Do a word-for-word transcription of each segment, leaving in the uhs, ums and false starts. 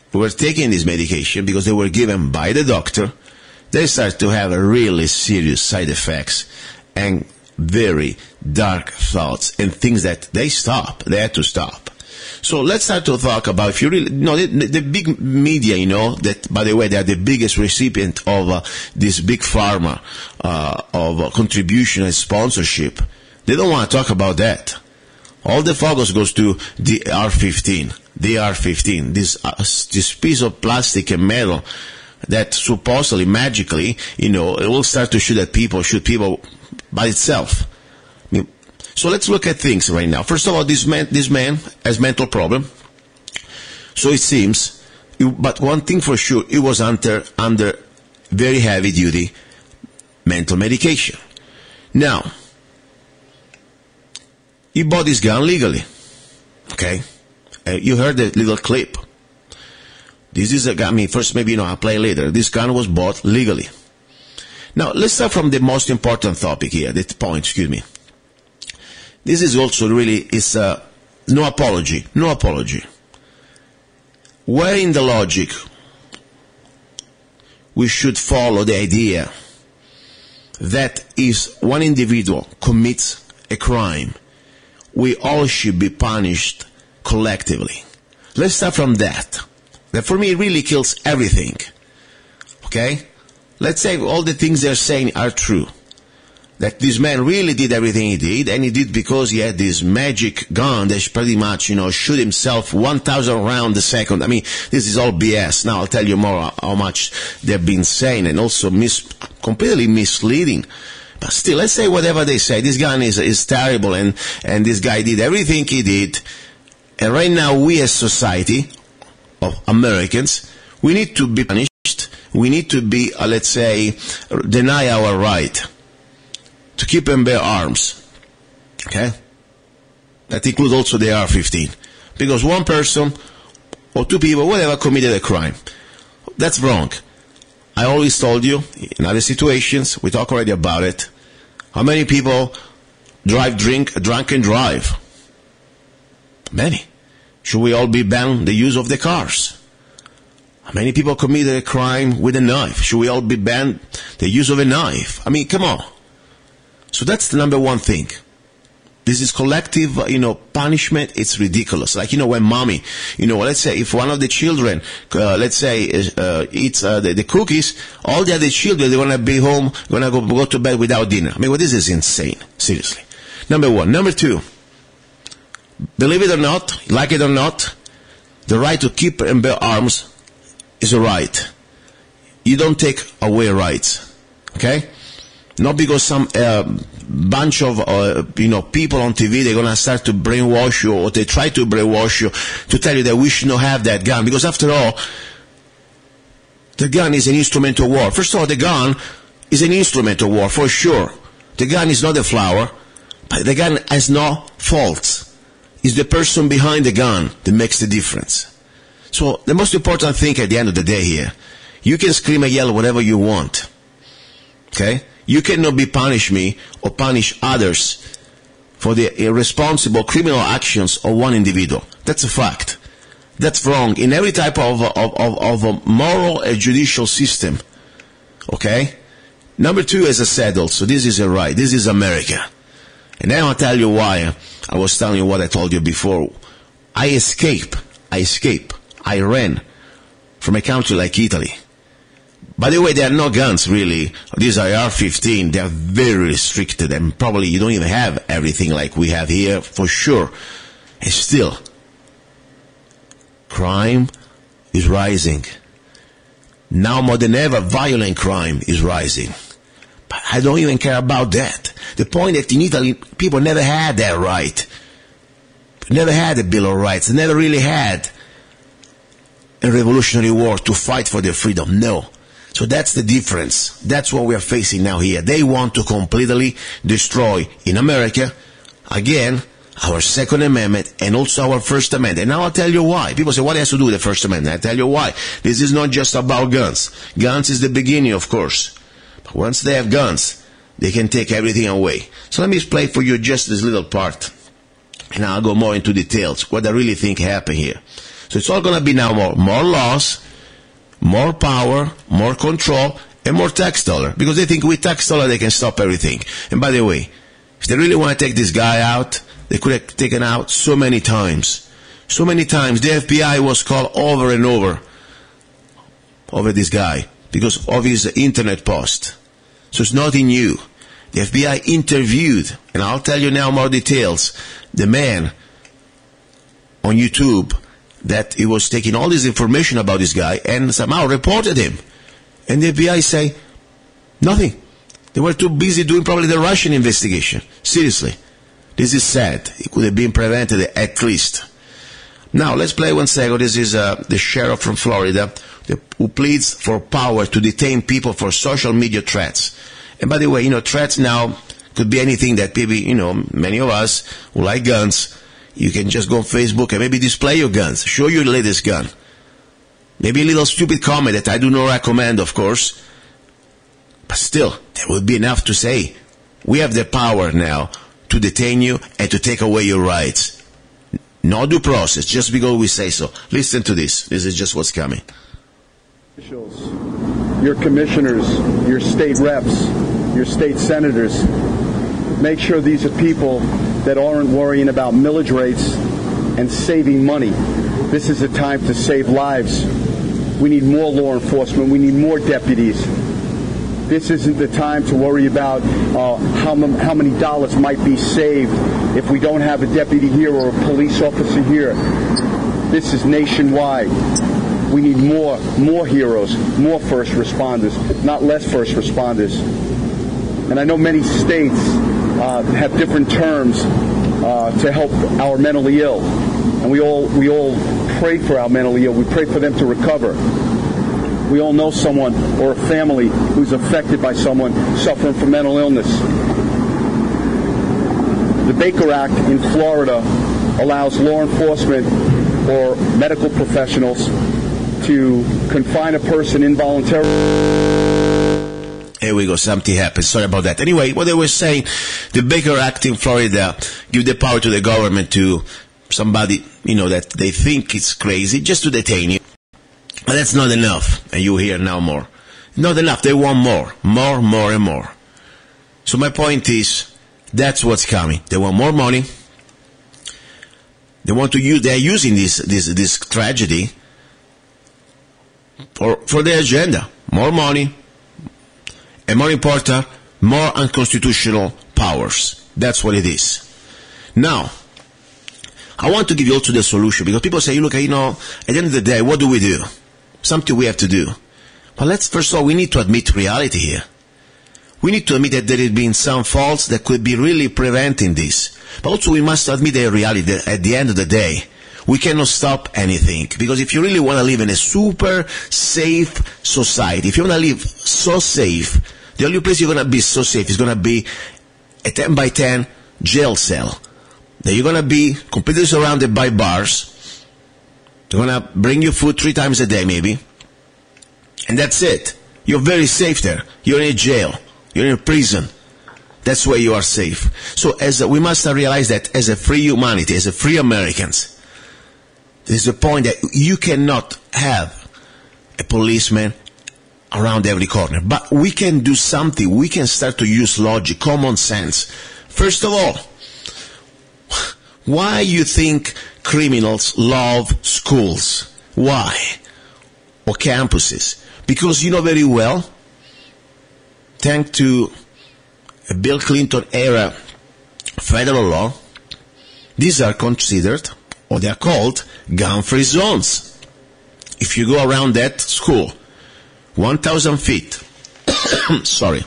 were taking this medication because they were given by the doctor, they start to have a really serious side effects and very dark thoughts and things that they stop. They had to stop. So let's start to talk about, if you really, you know, the, the big media, you know, that, by the way, they are the biggest recipient of uh, this big pharma, uh, of uh, contribution and sponsorship. They don't want to talk about that. All the focus goes to the R fifteen, the R fifteen, this, uh, this piece of plastic and metal that supposedly, magically, you know, it will start to shoot at people, shoot people by itself. I mean, so let's look at things right now. First of all, this man, this man has mental problem. So it seems, but one thing for sure, it was under, under very heavy duty mental medication. Now, he bought this gun legally. Okay? Uh, you heard the little clip. This is a gun, I mean, first maybe, you know, I'll play later. This gun was bought legally. Now, let's start from the most important topic here, the point, excuse me. This is also really, it's uh, no apology, no apology. Where in the logic we should follow the idea that if one individual commits a crime, we all should be punished collectively. Let's start from that. That for me really kills everything. Okay? Let's say all the things they're saying are true. That this man really did everything he did, and he did because he had this magic gun that pretty much, you know, shoot himself one thousand rounds a second. I mean, this is all B S. Now I'll tell you more how much they've been saying, and also mis completely misleading. But still, let's say whatever they say, this gun is, is terrible, and, and this guy did everything he did. And right now, we as society of Americans, we need to be punished. We need to be, uh, let's say, deny our right to keep and bear arms. Okay? That includes also the R fifteen. Because one person or two people, whatever, committed a crime. That's wrong. I always told you, in other situations, we talk already about it, how many people drive, drink, drunk and drive? Many. Should we all be banned the use of the cars? How many people committed a crime with a knife? Should we all be banned the use of a knife? I mean, come on. So that's the number one thing. This is collective, you know, punishment. It's ridiculous. Like, you know, when mommy, you know, let's say if one of the children, uh, let's say, uh, eats uh, the, the cookies, all the other children, they want to be home, going to go, go to bed without dinner. I mean, well, this is insane. Seriously. Number one. Number two. Believe it or not, like it or not, the right to keep and bear arms is a right. You don't take away rights. Okay? Not because some uh, bunch of uh, you know people on T V, they're going to start to brainwash you, or they try to brainwash you to tell you that we should not have that gun. Because after all, the gun is an instrument of war. First of all, the gun is an instrument of war, for sure. The gun is not a flower, but the gun has no faults. It's the person behind the gun that makes the difference. So the most important thing at the end of the day here, you can scream and yell whatever you want. Okay? You cannot be punish me or punish others for the irresponsible criminal actions of one individual. That's a fact. That's wrong in every type of, of, of, of a moral and judicial system. Okay? Number two, as I said also, this is a right. This is America. And then I'll tell you why. I was telling you what I told you before. I escape. I escape. I ran from a country like Italy. By the way, there are no guns, really. These are R fifteen. They are very restricted, and probably you don't even have everything like we have here, for sure. And still, crime is rising. Now more than ever, violent crime is rising. But I don't even care about that. The point that in Italy, people never had that right. Never had a Bill of Rights. They never really had a revolutionary war to fight for their freedom. No. So that's the difference. That's what we are facing now here. They want to completely destroy, in America, again, our Second Amendment and also our First Amendment. And now I'll tell you why. People say, what has to do with the First Amendment? I'll tell you why. This is not just about guns. Guns is the beginning, of course. But once they have guns, they can take everything away. So let me play for you just this little part. And I'll go more into details, what I really think happened here. So it's all going to be now more, more laws, more power, more control, and more tax dollar. Because they think with tax dollar they can stop everything. And by the way, if they really want to take this guy out, they could have taken out so many times. So many times. The F B I was called over and over over this guy because of his internet post. So it's nothing new. The F B I interviewed, and I'll tell you now more details, the man on YouTube that he was taking all this information about this guy and somehow reported him. And the F B I say, nothing. They were too busy doing probably the Russian investigation. Seriously. This is sad. It could have been prevented at least. Now, let's play one second. This is uh, the sheriff from Florida the, who pleads for power to detain people for social media threats. And by the way, you know, threats now could be anything that maybe, you know, many of us who like guns, you can just go on Facebook and maybe display your guns, show your latest gun. Maybe a little stupid comment that I do not recommend, of course. But still, there would be enough to say, we have the power now to detain you and to take away your rights. No due process, just because we say so. Listen to this. This is just what's coming. Officials, your commissioners, your state reps, your state senators, make sure these are people that aren't worrying about millage rates and saving money. This is a time to save lives. We need more law enforcement. We need more deputies. This isn't the time to worry about uh, how, m- how many dollars might be saved if we don't have a deputy here or a police officer here. This is nationwide. We need more, more heroes, more first responders, not less first responders. And I know many states uh, have different terms uh, to help our mentally ill. And we all, we all pray for our mentally ill. We pray for them to recover. We all know someone or a family who's affected by someone suffering from mental illness. The Baker Act in Florida allows law enforcement or medical professionals to confine a person involuntarily. Here we go, something happened. Sorry about that. Anyway, what they were saying, the Baker Act in Florida give the power to the government to somebody, you know, that they think is crazy, just to detain you. But that's not enough, and you hear now more. Not enough, they want more, more, more, and more. So my point is, that's what's coming. They want more money. They want to use, they're using this, this, this tragedy for, for their agenda. More money, and more important, more unconstitutional powers. That's what it is. Now, I want to give you also the solution, because people say, look, you know, at the end of the day, what do we do? Something we have to do. But let's, first of all, we need to admit reality here. We need to admit that there have been some faults that could be really preventing this. But also we must admit the reality that at the end of the day, we cannot stop anything. Because if you really want to live in a super safe society, if you want to live so safe, the only place you're going to be so safe is going to be a ten by ten jail cell. That you're going to be completely surrounded by bars. They're going to bring you food three times a day, maybe. And that's it. You're very safe there. You're in a jail. You're in a prison. That's where you are safe. So as a, we must realize that as a free humanity, as a free Americans, there's a point that you cannot have a policeman around every corner. But we can do something. We can start to use logic, common sense. First of all, why you think criminals love schools? Why? Or campuses? Because you know very well, thanks to a Bill Clinton era federal law, these are considered, or they are called, gun-free zones. If you go around that school, one thousand feet, sorry,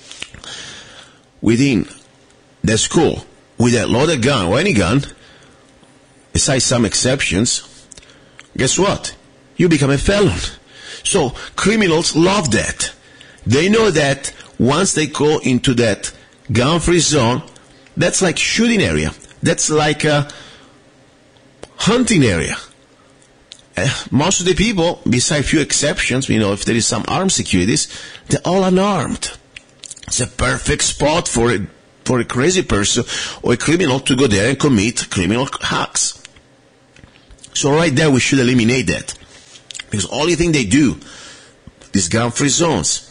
within the school, with a loaded gun, or any gun, besides some exceptions, guess what? You become a felon. So criminals love that. They know that once they go into that gun-free zone, that's like shooting area. That's like a hunting area. Uh, most of the people, besides a few exceptions, you know, if there is some armed securities, they're all unarmed. It's a perfect spot for a, for a crazy person or a criminal to go there and commit criminal acts. So right there, we should eliminate that. Because the only thing they do, these gun-free zones,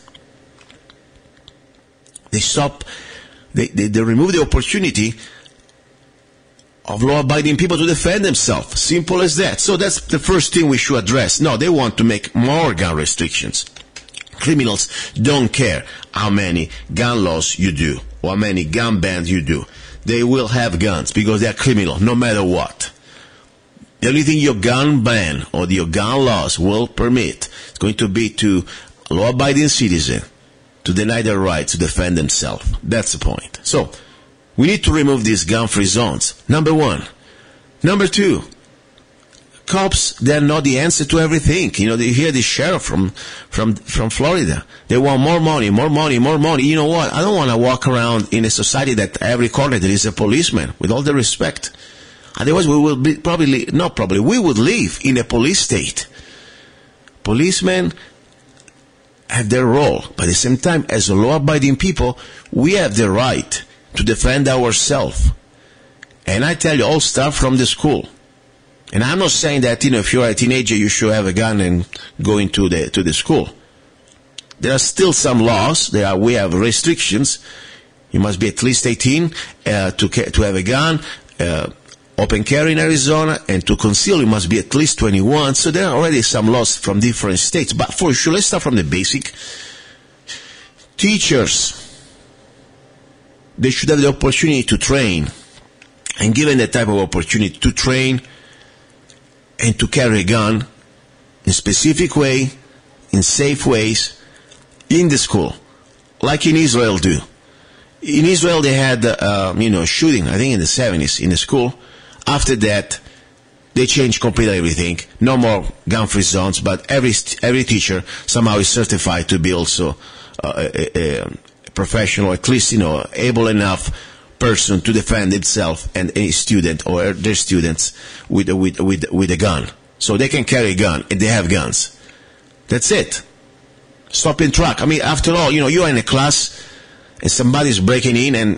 they stop, they, they, they remove the opportunity of law-abiding people to defend themselves. Simple as that. So that's the first thing we should address. No, they want to make more gun restrictions. Criminals don't care how many gun laws you do or how many gun bans you do. They will have guns because they are criminal, no matter what. The only thing your gun ban or your gun laws will permit is going to be to law-abiding citizen to deny their right to defend themselves. That's the point. So, we need to remove these gun-free zones. Number one. Number two, cops, they're not the answer to everything. You know, you hear the sheriff from, from, from Florida. They want more money, more money, more money. You know what? I don't want to walk around in a society that every corner there is a policeman, with all the respect. Otherwise, we will be probably, not probably, we would live in a police state. Policemen have their role, but at the same time, as law-abiding people, we have the right to defend ourselves. And I tell you, all start from the school. And I'm not saying that, you know, if you're a teenager, you should have a gun and go into the to the school. There are still some laws. There are we have restrictions. You must be at least eighteen uh, to to have a gun. Uh, open carry in Arizona, and to conceal you must be at least twenty-one. So there are already some laws from different states. But for sure, let's start from the basic. Teachers, they should have the opportunity to train, and given that type of opportunity to train and to carry a gun in a specific way, in safe ways, in the school, like in Israel do. In Israel, they had, uh, you know, shooting, I think in the seventies, in the school. After that, they changed completely everything. No more gun-free zones, but every every teacher somehow is certified to be also uh, a, a professional, at least, you know, able enough person to defend himself and a student or their students with with with with a gun. So they can carry a gun and they have guns. That's it. Stop in track. I mean, after all, you know, you're in a class and somebody's breaking in and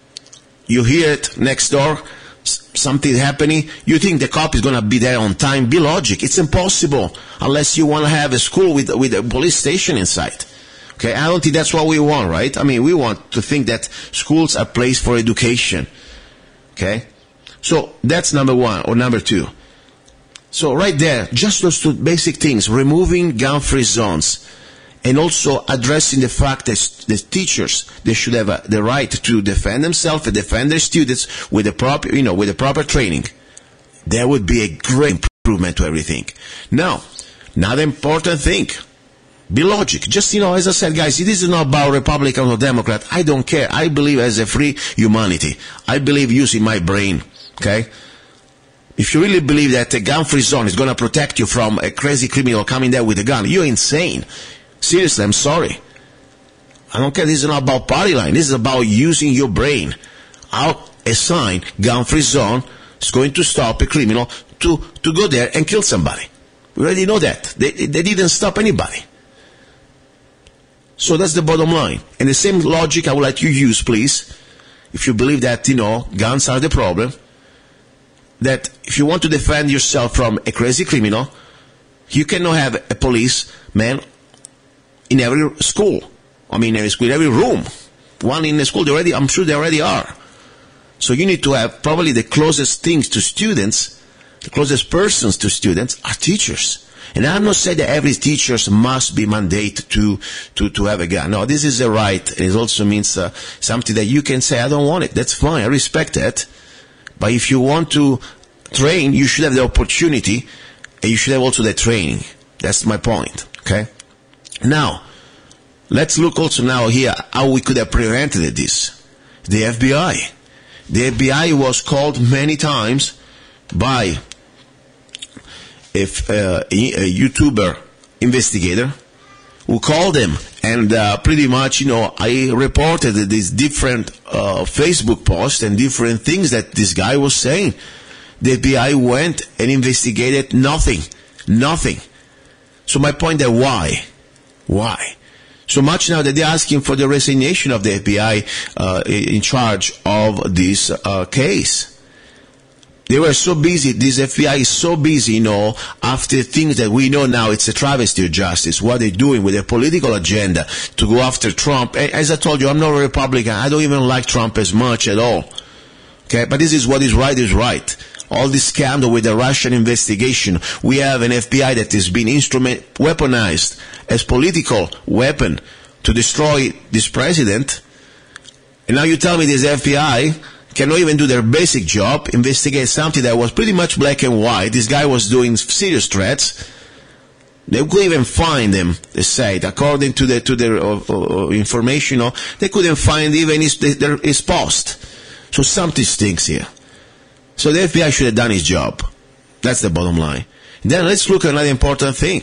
you hear it next door, something happening, you think the cop is going to be there on time. Be logic. It's impossible unless you want to have a school with with a police station inside. Okay, I don't think that's what we want, right? I mean, we want to think that schools are a place for education. Okay? So, that's number one, or number two. So, right there, just those two basic things, removing gun-free zones, and also addressing the fact that the teachers, they should have uh, the right to defend themselves and defend their students with the proper, you know, with the proper training. That would be a great improvement to everything. Now, another important thing, be logic. Just, you know, as I said, guys, this is not about Republican or Democrat. I don't care. I believe as a free humanity. I believe using my brain, okay? If you really believe that a gun-free zone is going to protect you from a crazy criminal coming there with a gun, you're insane. Seriously, I'm sorry. I don't care. This is not about party line. This is about using your brain. How a sign, gun-free zone, is going to stop a criminal to, to go there and kill somebody. We already know that. They, they didn't stop anybody. So that's the bottom line. And the same logic I would like you to use, please, if you believe that, you know, guns are the problem, that if you want to defend yourself from a crazy criminal, you cannot have a policeman in every school. I mean, in every school, in every room. One in the school, they already, I'm sure they already are. So you need to have probably the closest things to students, the closest persons to students are teachers. And I'm not saying that every teacher must be mandated to, to, to have a gun. No, this is a right. It also means uh, something that you can say, I don't want it. That's fine. I respect that. But if you want to train, you should have the opportunity, and you should have also the training. That's my point. Okay? Now, let's look also now here how we could have prevented this. The F B I. The F B I was called many times by if uh, a YouTuber investigator who called them, and uh, pretty much, you know, I reported these different uh, Facebook posts and different things that this guy was saying. The F B I went and investigated nothing, nothing. So my point is, why? Why? So much now that they're asking for the resignation of the F B I uh, in charge of this uh, case. They were so busy, this F B I is so busy, you know, after things that we know now, it's a travesty of justice, what they're doing with their political agenda to go after Trump. And as I told you, I'm not a Republican. I don't even like Trump as much at all. Okay, but this is what is right is right. All this scandal with the Russian investigation, we have an F B I that is being instrument weaponized as political weapon to destroy this president. And now you tell me this F B I cannot even do their basic job, investigate something that was pretty much black and white. This guy was doing serious threats. They couldn't even find him, they said, according to the to their uh, uh, information. You know, they couldn't find even his, their, his post. So something stinks here. So the F B I should have done his job. That's the bottom line. Then let's look at another important thing.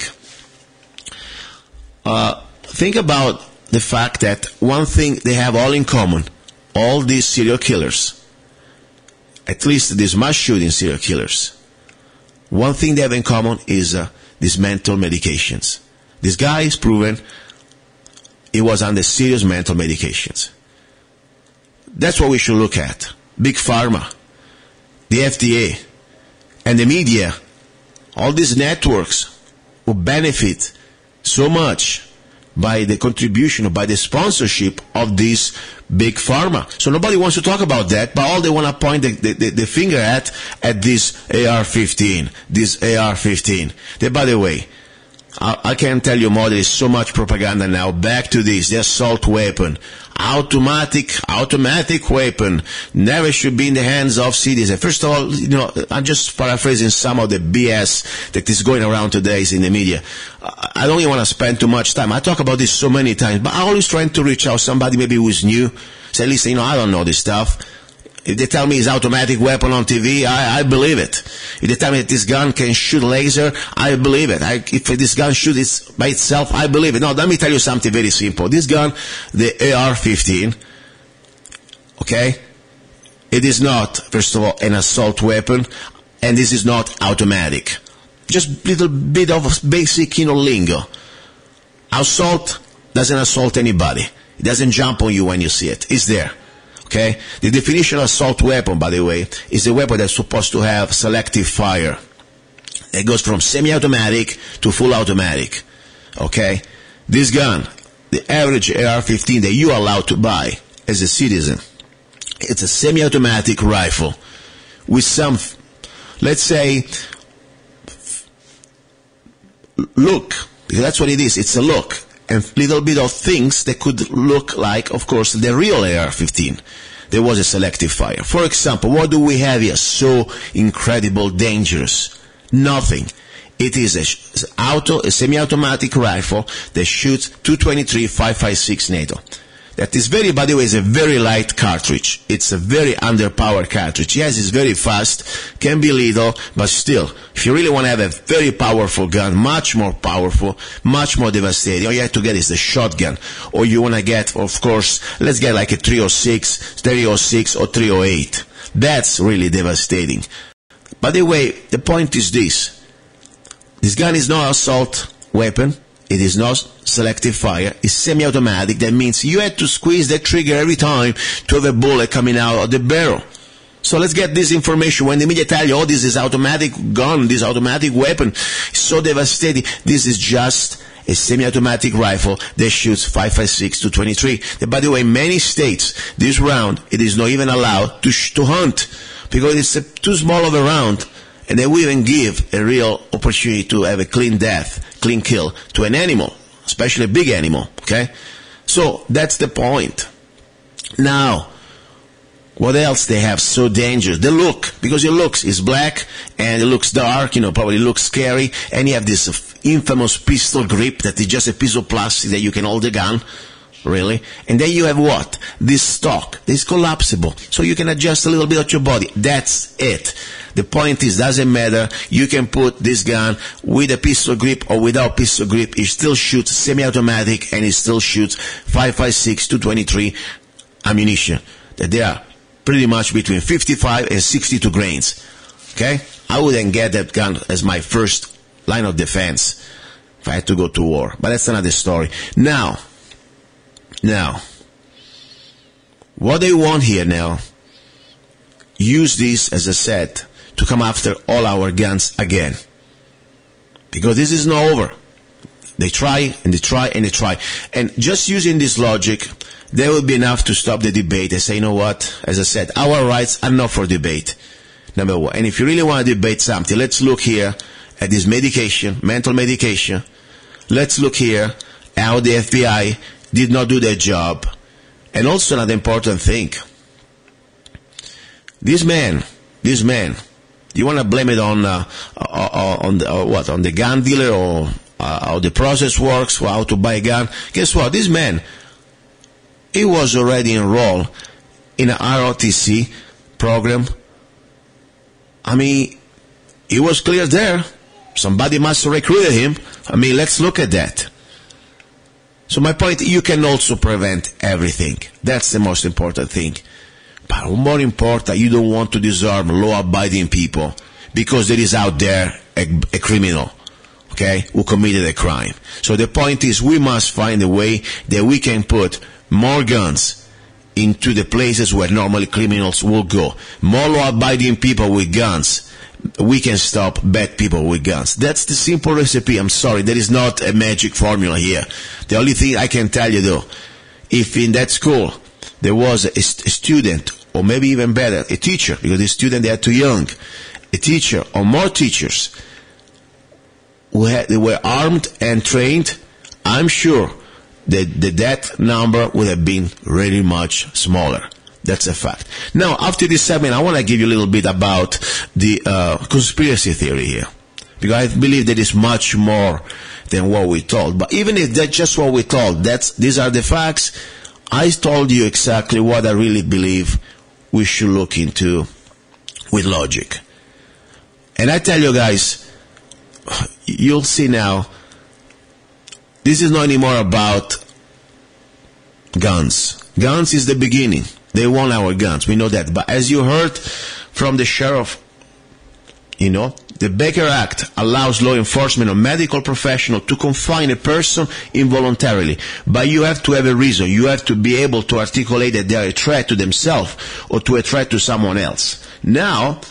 Uh, think about the fact that one thing they have all in common, all these serial killers, at least these mass shooting serial killers, one thing they have in common is uh, these mental medications. This guy is proven he was under serious mental medications. That's what we should look at. Big Pharma, the F D A, and the media, all these networks who benefit so much by the contribution or by the sponsorship of this Big Pharma. So nobody wants to talk about that, but all they want to point the, the, the finger at, at this A R fifteen, this A R fifteen. That, by the way, I, I can't tell you more, there is so much propaganda now. Back to this, the assault weapon. Automatic, automatic weapon never should be in the hands of citizens. First of all, you know, I'm just paraphrasing some of the B S that is going around today in the media. I don't even want to spend too much time. I talk about this so many times, but I'm always trying to reach out somebody maybe who's new. Say, listen, you know, I don't know this stuff. If they tell me it's automatic weapon on T V, I, I believe it. If they tell me that this gun can shoot laser, I believe it. I, if this gun shoots it by itself, I believe it. Now, let me tell you something very simple. This gun, the A R fifteen, okay, it is not, first of all, an assault weapon, and this is not automatic. Just a little bit of basic, you know, lingo. Assault doesn't assault anybody. It doesn't jump on you when you see it. It's there. Okay? The definition of assault weapon, by the way, is a weapon that's supposed to have selective fire. It goes from semi-automatic to full automatic. Okay? This gun, the average A R fifteen that you are allowed to buy as a citizen, it's a semi-automatic rifle with some, let's say, look, because that's what it is. It's a look. And little bit of things that could look like, of course, the real A R fifteen. There was a selective fire. For example, what do we have here? So incredible, dangerous. Nothing. It is a, auto, a semi-automatic rifle that shoots two twenty-three five fifty-six NATO. That is very, by the way, is a very light cartridge. It's a very underpowered cartridge. Yes, it's very fast, can be lethal, but still, if you really want to have a very powerful gun, much more powerful, much more devastating, all you have to get is the shotgun. Or you want to get, of course, let's get like a three oh six, three oh six, or three oh eight. That's really devastating. By the way, the point is this. This gun is not an assault weapon. It is not selective fire. It's semi-automatic. That means you had to squeeze that trigger every time to have a bullet coming out of the barrel. So let's get this information. When the media tell you, oh, this is automatic gun, this automatic weapon, is so devastating. This is just a semi-automatic rifle that shoots five fifty-six to twenty-three. And by the way, in many states, this round, it is not even allowed to, sh to hunt because it's a, too small of a round. And they will even give a real opportunity to have a clean death, clean kill to an animal, especially a big animal, okay? So that's the point. Now, what else they have so dangerous? The look, because it looks is black and it looks dark, you know, probably looks scary, and you have this infamous pistol grip that is just a piece of plastic that you can hold the gun. Really? And then you have what? This stock. It's collapsible. So you can adjust a little bit of your body. That's it. The point is, doesn't matter. You can put this gun with a pistol grip or without pistol grip. It still shoots semi-automatic and it still shoots five fifty-six to twenty-three ammunition. That they are pretty much between fifty-five and sixty-two grains. Okay? I wouldn't get that gun as my first line of defense if I had to go to war. But that's another story. Now, Now, what they want here now, use this, as I said, to come after all our guns again. Because this is not over. They try, and they try, and they try. And just using this logic, there will be enough to stop the debate and say, you know what, as I said, our rights are not for debate, number one. And if you really want to debate something, let's look here at this medication, mental medication. Let's look here at how the F B I did not do their job. And also another important thing. This man, this man, you want to blame it on uh, uh, on the, uh, what, on the gun dealer, or uh, how the process works, or how to buy a gun? Guess what? This man, he was already enrolled in an R O T C program. I mean, he was clear there. Somebody must have recruited him. I mean, let's look at that. So my point, you can also prevent everything. That's the most important thing. But more important, you don't want to disarm law-abiding people because there is out there a, a criminal, okay, who committed a crime. So the point is, we must find a way that we can put more guns into the places where normally criminals will go. More law-abiding people with guns. We can stop bad people with guns. That's the simple recipe. I'm sorry, there is not a magic formula here. The only thing I can tell you, though, if in that school there was a, a student, or maybe even better, a teacher, because the students, they are too young, a teacher or more teachers who had, they were armed and trained, I'm sure that the death number would have been really much smaller. That's a fact. Now, after this segment, I want to give you a little bit about the uh, conspiracy theory here, because I believe that is much more than what we told. But even if that's just what we told, that's these are the facts. I told you exactly what I really believe we should look into with logic. And I tell you guys, you'll see now, this is not anymore about guns. Guns is the beginning. They want our guns. We know that. But as you heard from the sheriff, you know, the Baker Act allows law enforcement or medical professional to confine a person involuntarily. But you have to have a reason. You have to be able to articulate that they are a threat to themselves or to a threat to someone else. Now,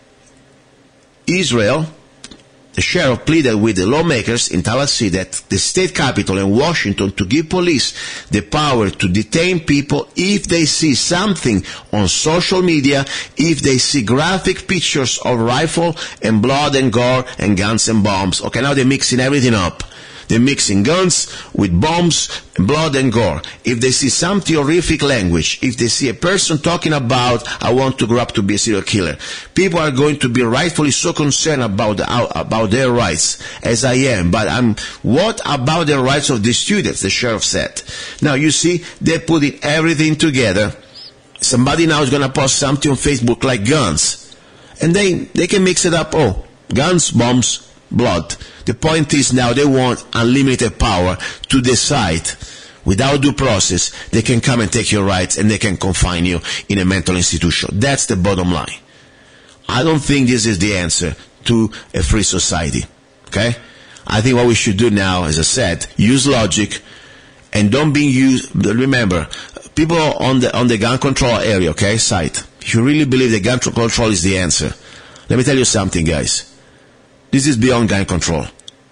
Israel, the sheriff pleaded with the lawmakers in Tallahassee that the state capitol in Washington to give police the power to detain people if they see something on social media, if they see graphic pictures of rifle and blood and gore and guns and bombs. Okay, now they're mixing everything up. They're mixing guns with bombs, blood and gore. If they see some horrific language, if they see a person talking about, I want to grow up to be a serial killer, people are going to be rightfully so concerned about the, about their rights, as I am. But I'm, what about the rights of the students, the sheriff said. Now, you see, they're putting everything together. Somebody now is going to post something on Facebook like guns. And they, they can mix it up. Oh, guns, bombs, blood. The point is now they want unlimited power to decide without due process. They can come and take your rights and they can confine you in a mental institution. That's the bottom line. I don't think this is the answer to a free society. Okay? I think what we should do now, as I said, use logic and don't be used. Remember, people on the on the gun control area, okay, site. If you really believe that gun control is the answer, let me tell you something, guys. This is beyond gun control.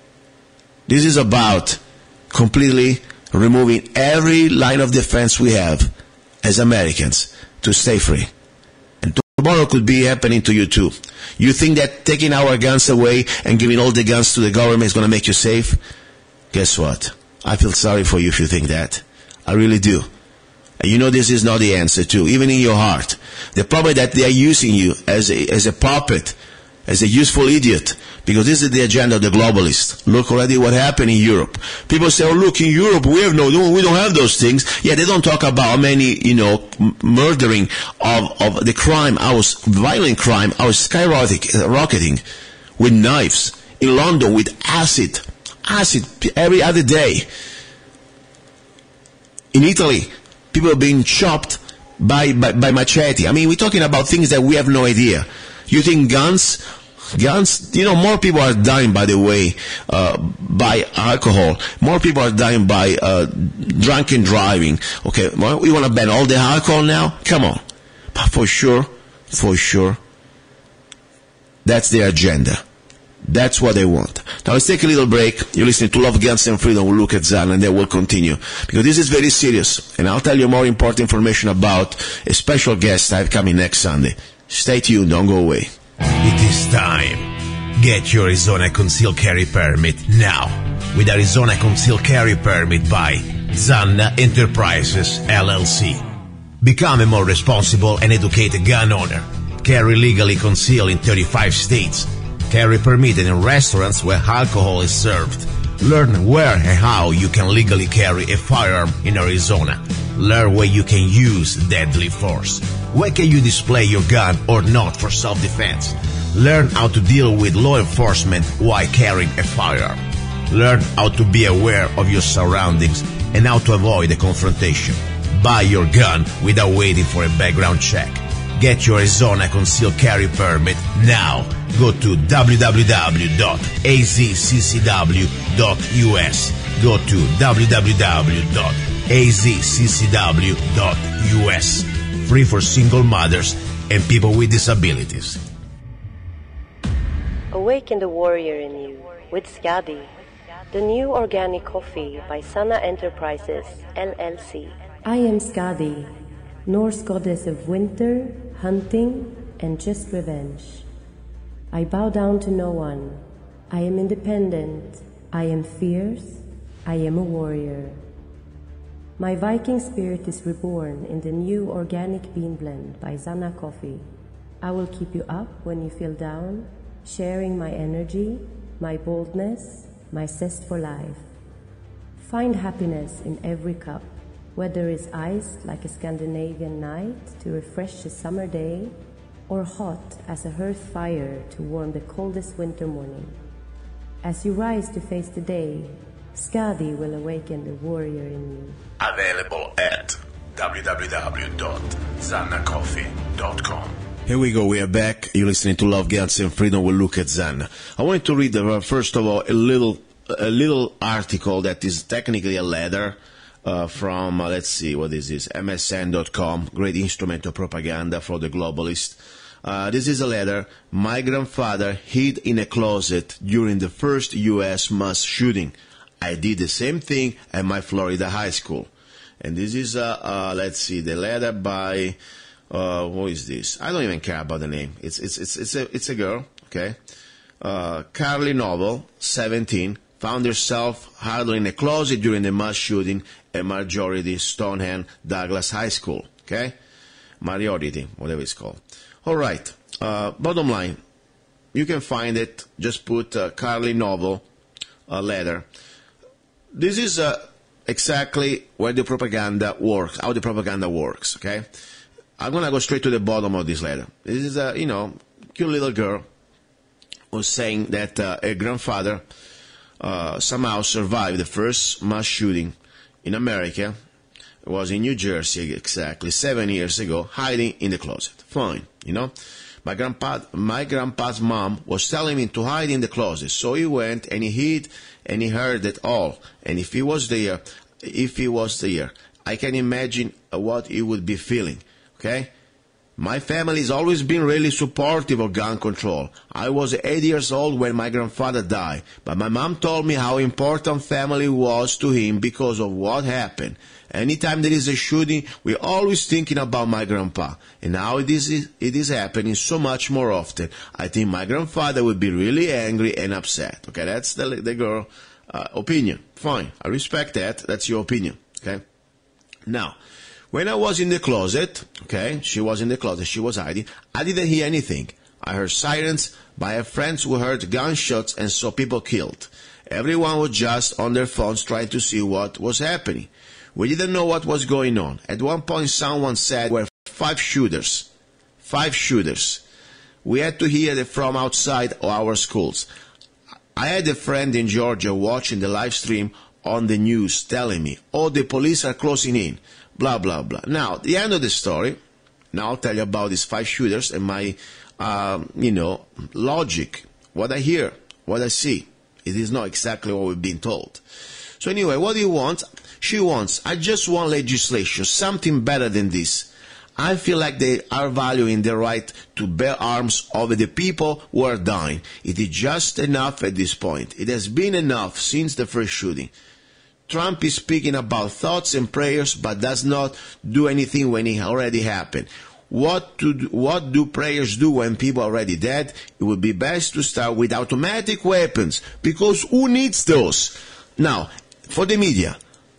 This is about completely removing every line of defense we have as Americans to stay free. And tomorrow could be happening to you too. You think that taking our guns away and giving all the guns to the government is going to make you safe? Guess what? I feel sorry for you if you think that. I really do. And you know this is not the answer too, even in your heart. The problem is that they are using you as a, as a puppet, as a useful idiot, because this is the agenda of the globalists. Look already what happened in Europe. People say, oh, look, in Europe we have no, we don't have those things. Yeah, they don't talk about how many, you know, murdering of, of the crime, our violent crime, our skyrocketing with knives. In London with acid, acid every other day. In Italy, people are being chopped by, by, by machete. I mean, we're talking about things that we have no idea. You think guns, guns, you know, more people are dying, by the way, uh, by alcohol. More people are dying by uh, drunken driving. Okay, well, we want to ban all the alcohol now? Come on. But for sure, for sure, That's their agenda. That's what they want. Now let's take a little break. You're listening to Love, Guns and Freedom. We'll look at Zan and then we'll continue. Because this is very serious. And I'll tell you more important information about a special guest I have coming next Sunday. Stay tuned. Don't go away. It is time. Get your Arizona Concealed Carry Permit now. With Arizona Concealed Carry Permit by Zanna Enterprises, L L C. Become a more responsible and educated gun owner. Carry legally concealed in thirty-five states. Carry permitted in restaurants where alcohol is served. Learn where and how you can legally carry a firearm in Arizona. Learn where you can use deadly force. Where can you display your gun or not for self-defense? Learn how to deal with law enforcement while carrying a firearm. Learn how to be aware of your surroundings and how to avoid a confrontation. Buy your gun without waiting for a background check. Get your Arizona Concealed Carry Permit now. Go to w w w dot a z c c w dot u s. Go to w w w dot a z c c w dot u s. Free for single mothers and people with disabilities. Awaken the warrior in you with Skadi, the new organic coffee by Zanna Enterprises, L L C. I am Skadi, Norse goddess of winter, hunting, and just revenge. I bow down to no one. I am independent. I am fierce. I am a warrior. My Viking spirit is reborn in the new organic bean blend by Zanna Coffee. I will keep you up when you feel down, sharing my energy, my boldness, my zest for life. Find happiness in every cup, whether it's iced like a Scandinavian night to refresh a summer day, or hot as a hearth fire to warm the coldest winter morning. As you rise to face the day, Skadi will awaken the warrior in you. Available at w w w dot zanna coffee dot com. Here we go. We are back. You're listening to Love, Guns and Freedom. We'll look at Zanna. I wanted to read, uh, first of all, a little a little article that is technically a letter uh, from, uh, let's see, what is this, M S N dot com, great instrument of propaganda for the globalists. Uh, this is a letter. My grandfather hid in a closet during the first U S mass shooting. I did the same thing at my Florida high school. And this is, uh, uh, let's see, the letter by, uh, what is this? I don't even care about the name. It's, it's, it's, it's a, it's a girl, okay? Uh, Carly Noble, seventeen, found herself huddled in a closet during the mass shooting at Marjorie Stoneham Douglas High School, okay? Marjorie, whatever it's called. All right. Uh, bottom line, you can find it. Just put uh, Carly Noble uh, letter. This is uh, exactly where the propaganda works, how the propaganda works, okay? I'm going to go straight to the bottom of this letter. This is a, you know, cute little girl who's saying that uh, her grandfather uh, somehow survived the first mass shooting in America. It was in New Jersey, exactly, seven years ago, hiding in the closet. Fine, you know. My grandpa, my grandpa's mom was telling him to hide in the closet, so he went and he hid and he heard it all. And if he was there, if he was there, I can imagine what he would be feeling. Okay. My family has always been really supportive of gun control. I was eight years old when my grandfather died, but my mom told me how important family was to him because of what happened. Anytime there is a shooting, we're always thinking about my grandpa. And now it is, it is happening so much more often. I think my grandfather would be really angry and upset. Okay, that's the, the girl uh, opinion. Fine, I respect that. That's your opinion. Okay. Now, when I was in the closet, okay, she was in the closet, she was hiding, I didn't hear anything. I heard sirens, but I have friends who heard gunshots and saw people killed. Everyone was just on their phones trying to see what was happening. We didn't know what was going on. At one point, someone said there were five shooters. Five shooters. We had to hear it from outside our schools. I had a friend in Georgia watching the live stream on the news telling me, oh, the police are closing in, blah, blah, blah. Now, the end of the story, now I'll tell you about these five shooters and my, um, you know, logic, what I hear, what I see. It is not exactly what we've been told. So anyway, what do you want? She wants, I just want legislation, something better than this. I feel like they are valuing the right to bear arms over the people who are dying. It is just enough at this point. It has been enough since the first shooting. Trump is speaking about thoughts and prayers, but does not do anything when it already happened. What, to do, what do prayers do when people are already dead? It would be best to start with automatic weapons, because who needs those? Now, for the media,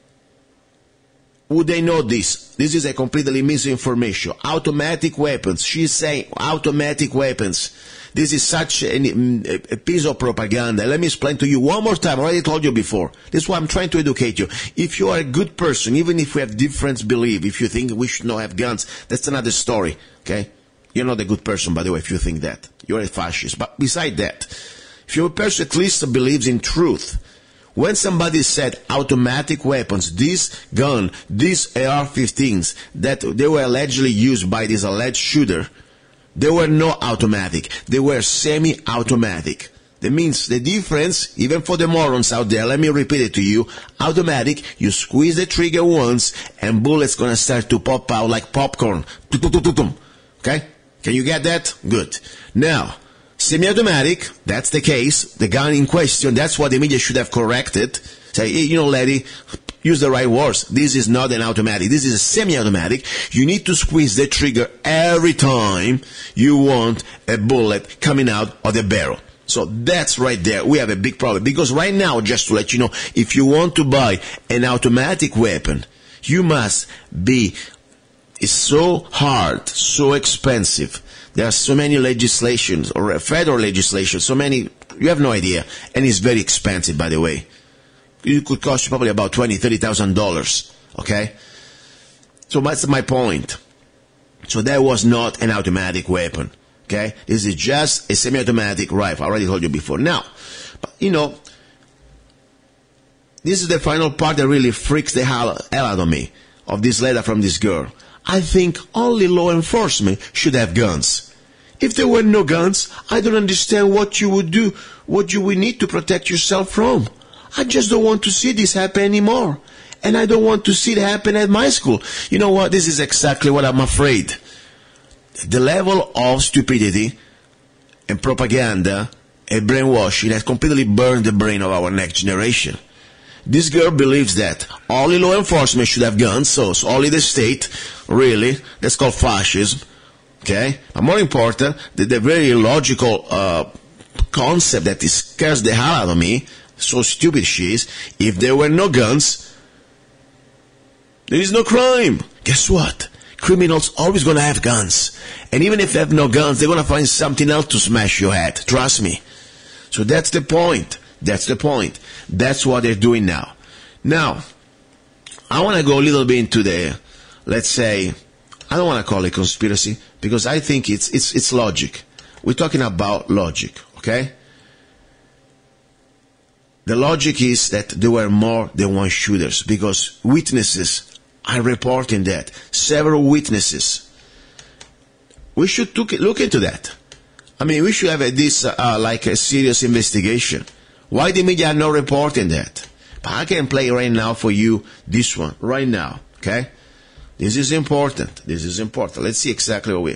would they know this? This is a completely misinformation. Automatic weapons. She's saying automatic weapons. This is such an, a piece of propaganda. Let me explain to you one more time. I already told you before. This is why I'm trying to educate you. If you are a good person, even if we have different belief, if you think we should not have guns, that's another story. Okay? You're not a good person, by the way, if you think that. You're a fascist. But beside that, if you're a person at least believes in truth, when somebody said automatic weapons, this gun, these A R fifteens that they were allegedly used by this alleged shooter, they were not automatic. They were semi-automatic. That means the difference, even for the morons out there, let me repeat it to you. Automatic, you squeeze the trigger once and bullets gonna start to pop out like popcorn. Okay? Can you get that? Good. Now, semi-automatic, that's the case. The gun in question, that's what the media should have corrected. Say, hey, you know, lady, use the right words. This is not an automatic. This is a semi-automatic. You need to squeeze the trigger every time you want a bullet coming out of the barrel. So that's right there. We have a big problem. Because right now, just to let you know, if you want to buy an automatic weapon, you must be, it's so hard, so expensive. There are so many legislations, or federal legislation, so many, you have no idea. And it's very expensive, by the way. It could cost you probably about twenty thousand, thirty thousand dollars, okay? So that's my point. So that was not an automatic weapon, okay? This is just a semi-automatic rifle. I already told you before. Now, but, you know, this is the final part that really freaks the hell out of me, of this letter from this girl. I think only law enforcement should have guns. If there were no guns, I don't understand what you would do, what you would need to protect yourself from. I just don't want to see this happen anymore. And I don't want to see it happen at my school. You know what? This is exactly what I'm afraid. The level of stupidity and propaganda and brainwashing has completely burned the brain of our next generation. This girl believes that only law enforcement should have guns, so, so only the state, really, that's called fascism, okay? But more important, the, the very illogical uh, concept that scares the hell out of me, so stupid she is, if there were no guns, there is no crime. Guess what? Criminals always gonna have guns. And even if they have no guns, they're gonna find something else to smash your head. Trust me. So that's the point. That's the point. That's what they're doing now. Now, I want to go a little bit into the, let's say, I don't want to call it conspiracy, because I think it's it's it's logic. We're talking about logic, okay? The logic is that there were more than one shooters, because witnesses are reporting that. Several witnesses. We should look into that. I mean, we should have a, this, uh, like a serious investigation. Why the media are not reporting that? But I can play right now for you this one, right now, okay? This is important. This is important. Let's see exactly what we...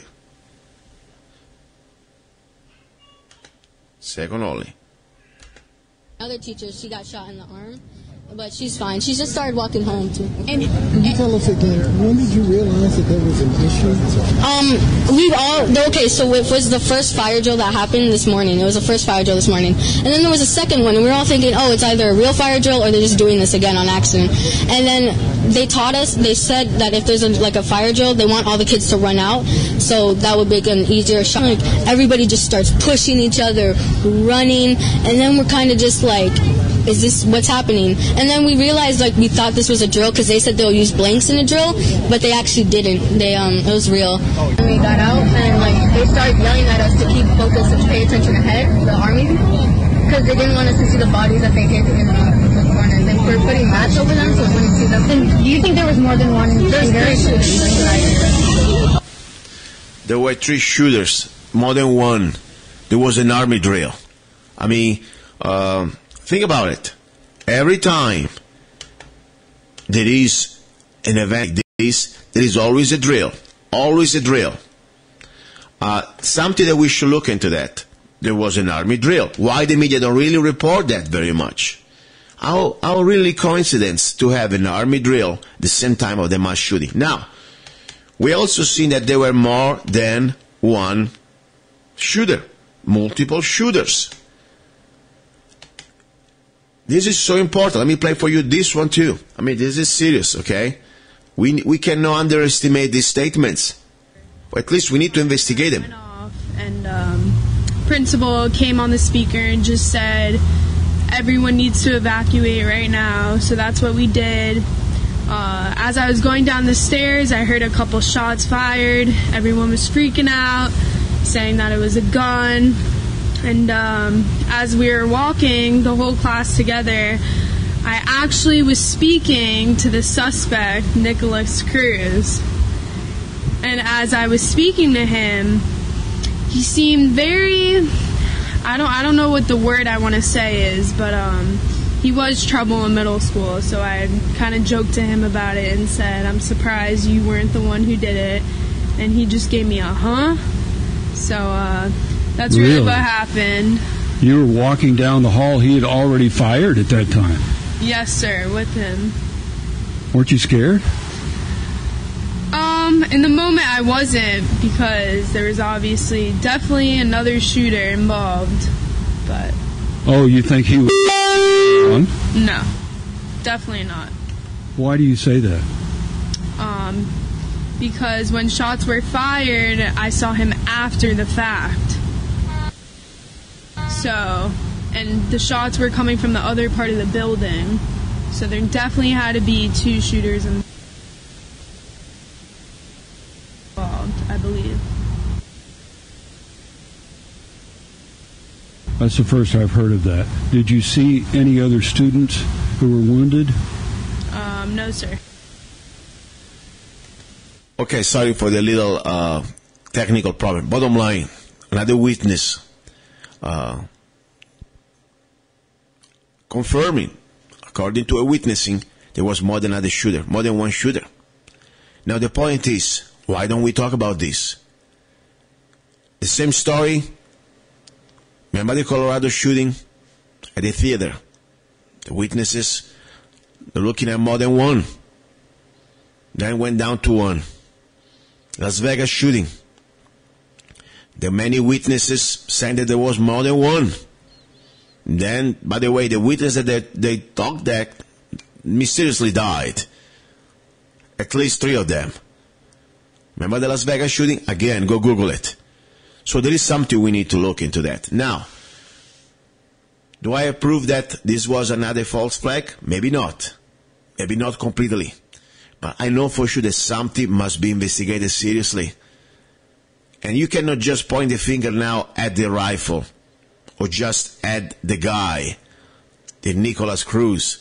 Second only. Other teacher, she got shot in the arm, but she's fine. She just started walking home too. And can you tell us again, when did you realize that there was an issue? Um, we all okay. So it was the first fire drill that happened this morning. It was the first fire drill this morning, and then there was a second one, and we were all thinking, oh, it's either a real fire drill or they're just doing this again on accident. And then they taught us. They said that if there's a, like a fire drill, they want all the kids to run out, so that would make an easier shot. Like everybody just starts pushing each other, running, and then we're kind of just like, is this what's happening? And then we realized, like, we thought this was a drill because they said they'll use blanks in a drill, but they actually didn't. They um, it was real. And we got out, and like they started yelling at us to keep focused and pay attention ahead, the army people, because they didn't want us to see the bodies that they hit in the corners. And we're putting mats over them so we wouldn't see them. And do you think there was more than one There's three shooters. There were three shooters, more than one. There was an army drill. I mean, uh, think about it. Every time there is an event like this, there is always a drill. always a drill. Uh, something that we should look into that. There was an army drill. Why the media don't really report that very much? How, how really coincidence to have an army drill the same time of the mass shooting. Now, we also seen that there were more than one shooter, multiple shooters. This is so important. Let me play for you this one too. I mean, this is serious, okay? We we cannot underestimate these statements. Or at least we need to investigate them. Went off and um, principal came on the speaker and just said, everyone needs to evacuate right now. So that's what we did. Uh, as I was going down the stairs, I heard a couple shots fired. Everyone was freaking out, saying that it was a gun. And um, as we were walking, the whole class together, I actually was speaking to the suspect, Nicholas Cruz. And as I was speaking to him, he seemed very, I don't I don't know what the word I want to say is, but um, he was trouble in middle school. So I kind of joked to him about it and said, I'm surprised you weren't the one who did it. And he just gave me a huh. So uh, that's really, really what happened. You were walking down the hall. He had already fired at that time. Yes, sir, with him. Weren't you scared? Um, in the moment I wasn't, because there was obviously definitely another shooter involved, but... Oh, you think he was one? No, definitely not. Why do you say that? Um, because when shots were fired, I saw him after the fact. So, and the shots were coming from the other part of the building, so there definitely had to be two shooters involved, I believe. That's the first I've heard of that. Did you see any other students who were wounded? Um, no, sir. Okay, sorry for the little uh, technical problem. Bottom line, another witness uh, confirming, according to a witnessing, there was more than another shooter, more than one shooter. Now the point is, why don't we talk about this? The same story. Remember the Colorado shooting at the theater? The witnesses, they're looking at more than one. Then went down to one. Las Vegas shooting. The many witnesses saying that there was more than one. Then, by the way, the witnesses that they talked that mysteriously died. At least three of them. Remember the Las Vegas shooting? Again, go Google it. So there is something we need to look into that. Now, do I approve that this was another false flag? Maybe not. Maybe not completely. But I know for sure that something must be investigated seriously. And you cannot just point the finger now at the rifle or just at the guy, the Nicholas Cruz.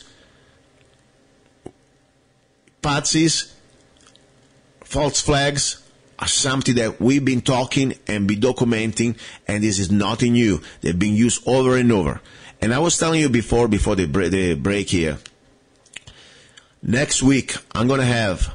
Patsies, false flags are something that we've been talking and been documenting, and this is nothing new. They've been used over and over. And I was telling you before, before the, bre- the break here, next week I'm going to have,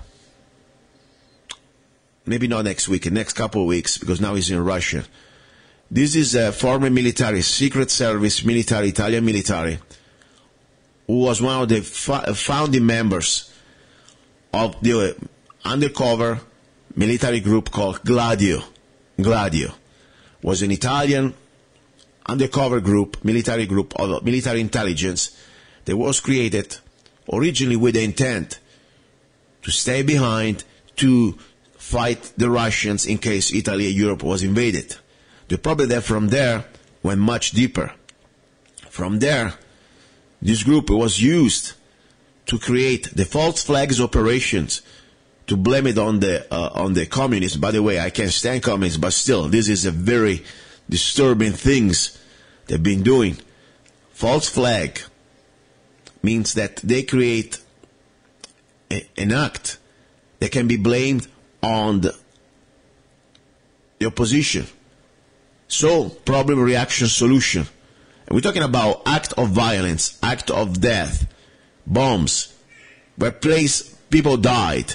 maybe not next week, the next couple of weeks, because now he's in Russia. This is a former military, Secret Service military, Italian military, who was one of the fa- founding members of the undercover military group called Gladio. Gladio was an Italian undercover group, military group of military intelligence that was created originally with the intent to stay behind to fight the Russians in case Italy and Europe was invaded. The problem that from there went much deeper. From there, this group was used to create the false flags operations, to blame it on the uh, on the communists. By the way, I can't stand communists, but still, this is a very disturbing things they've been doing. False flag means that they create a, an act that can be blamed on the, the opposition. So, problem, reaction, solution. And we're talking about act of violence, act of death, bombs, where place people died.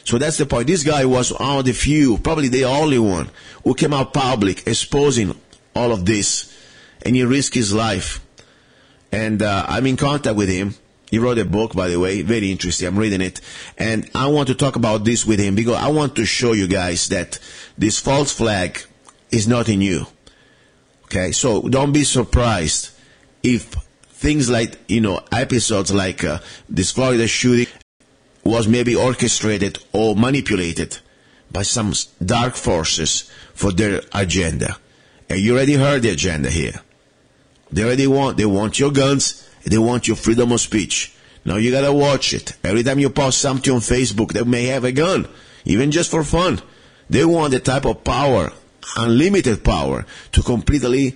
So that's the point. This guy was one of the few, probably the only one, who came out public exposing all of this, and he risked his life. And uh, I'm in contact with him. He wrote a book, by the way, very interesting. I'm reading it. And I want to talk about this with him because I want to show you guys that this false flag is not in you. Okay, so don't be surprised if things like, you know, episodes like uh, this Florida shooting was maybe orchestrated or manipulated by some dark forces for their agenda. And you already heard the agenda here. They already want, they want your guns, they want your freedom of speech. Now you gotta watch it. Every time you post something on Facebook, they may have a gun, even just for fun. They want the type of power, unlimited power, to completely,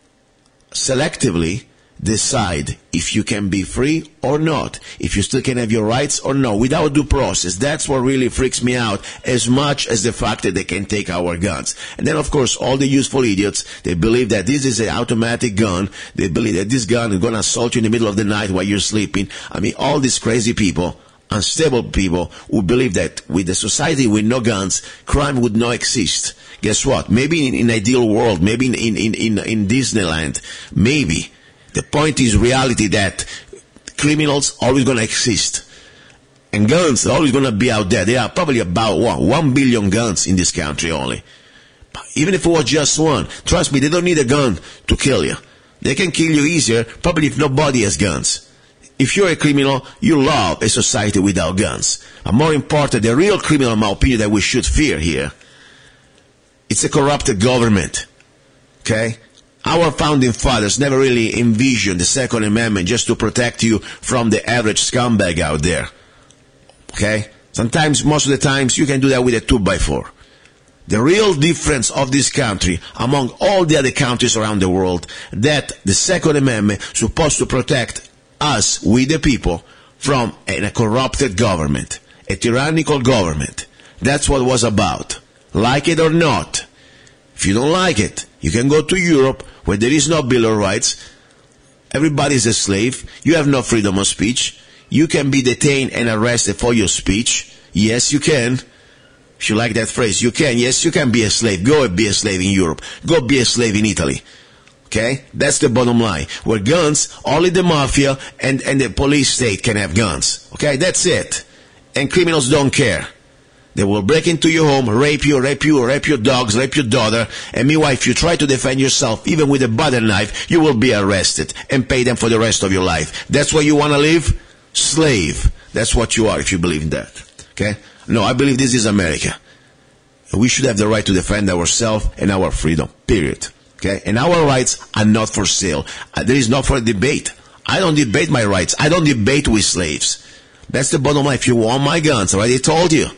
selectively decide if you can be free or not, if you still can have your rights or no, without due process. That's what really freaks me out, as much as the fact that they can take our guns. And then, of course, all the useful idiots, they believe that this is an automatic gun. They believe that this gun is going to assault you in the middle of the night while you're sleeping. I mean, all these crazy people, unstable people, who believe that with a society with no guns, crime would not exist. Guess what? Maybe in an ideal world, maybe in, in, in, in Disneyland, maybe. The point is reality that criminals always going to exist. And guns are always going to be out there. There are probably about what, one billion guns in this country only. But even if it was just one, trust me, they don't need a gun to kill you. They can kill you easier, probably if nobody has guns. If you're a criminal, you love a society without guns. And more important, the real criminal, in my opinion, that we should fear here, it's a corrupted government. Okay? Our founding fathers never really envisioned the Second Amendment just to protect you from the average scumbag out there. Okay? Sometimes, most of the times, you can do that with a two by four. The real difference of this country among all the other countries around the world, that the Second Amendment is supposed to protect us, we the people, from a corrupted government, a tyrannical government. That's what it was about. Like it or not. If you don't like it, you can go to Europe where there is no Bill of Rights. Everybody is a slave. You have no freedom of speech. You can be detained and arrested for your speech. Yes, you can. If you like that phrase, you can. Yes, you can be a slave. Go and be a slave in Europe. Go be a slave in Italy. Okay? That's the bottom line. Where guns, only the mafia and, and the police state can have guns. Okay? That's it. And criminals don't care. They will break into your home, rape you, rape you, rape your dogs, rape your daughter, and meanwhile, if you try to defend yourself, even with a butter knife, you will be arrested and pay them for the rest of your life. That's where you want to live? Slave. That's what you are if you believe in that. Okay? No, I believe this is America. We should have the right to defend ourselves and our freedom. Period. Okay? And our rights are not for sale. There is not for debate. I don't debate my rights. I don't debate with slaves. That's the bottom line. If you want my guns, I already told you.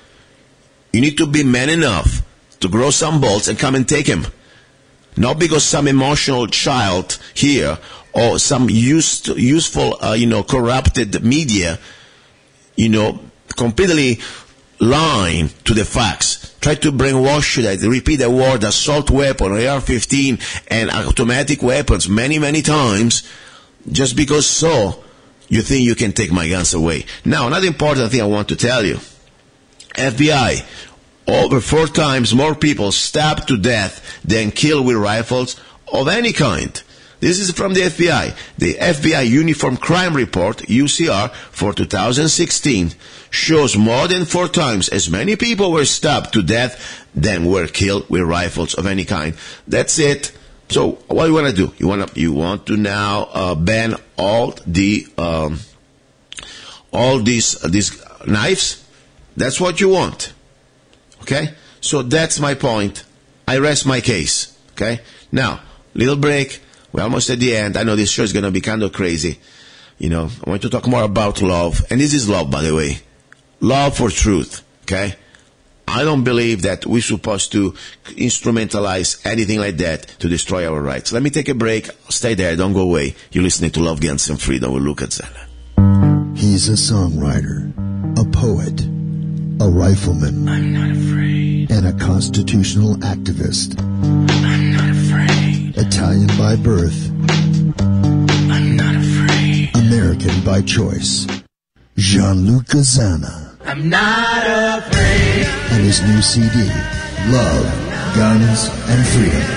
You need to be man enough to grow some balls and come and take them. Not because some emotional child here or some used, useful, uh, you know, corrupted media, you know, completely lying to the facts. Try to brainwash you that, repeat the word assault weapon, A R fifteen, and automatic weapons many, many times, just because so you think you can take my guns away. Now, another important thing I want to tell you. F B I, over four times more people stabbed to death than killed with rifles of any kind. This is from the F B I. The F B I Uniform Crime Report, U C R, for two thousand sixteen shows more than four times as many people were stabbed to death than were killed with rifles of any kind. That's it. So what do you want to do? You want to you want to now uh, ban all the um, all these uh, these knives? That's what you want. Okay? So that's my point. I rest my case. Okay? Now, little break. We're almost at the end. I know this show is going to be kind of crazy. You know, I want to talk more about love. And this is love, by the way. Love for truth. Okay? I don't believe that we're supposed to instrumentalize anything like that to destroy our rights. Let me take a break. Stay there. Don't go away. You're listening to Love, Guns, and Freedom with Luca Zanna. He's a songwriter, a poet, a rifleman, I'm not afraid, and a constitutional activist. I'm not afraid, Italian by birth, I'm not afraid, American by choice. Gianluca Zanna. I'm not afraid. And his new C D, Love, Guns, and Freedom.